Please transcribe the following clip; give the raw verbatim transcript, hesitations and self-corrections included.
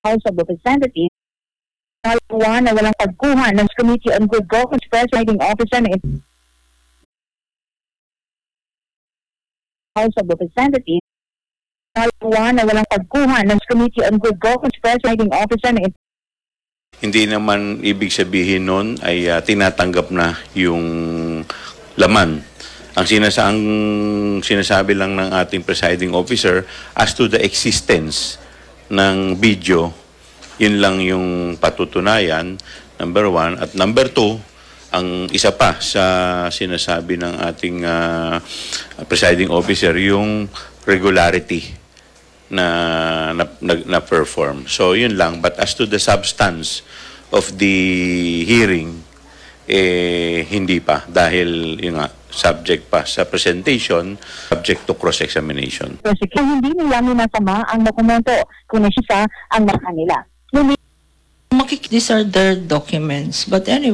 House of Representatives, one na walang pagkuha ng Committee on Good Governance Presiding Officer ng House of Representatives, one na walang pagkuha ng Committee on Good Governance Presiding Officer ng Hindi naman ibig sabihin nun ay uh, tinatanggap na yung laman. Ang sinasang, sinasabi lang ng ating presiding officer as to the existence ng video, yun lang yung patutunayan, number one. At number two, ang isa pa sa sinasabi ng ating uh, presiding officer, yung regularity na na, na na perform. So yun lang. But as to the substance of the hearing, eh hindi pa dahil yun nga, subject pa sa presentation, subject to cross-examination. Kaya hindi nila minasama ang dokumento kung siya ang nasa nila. These are their documents, but anyway.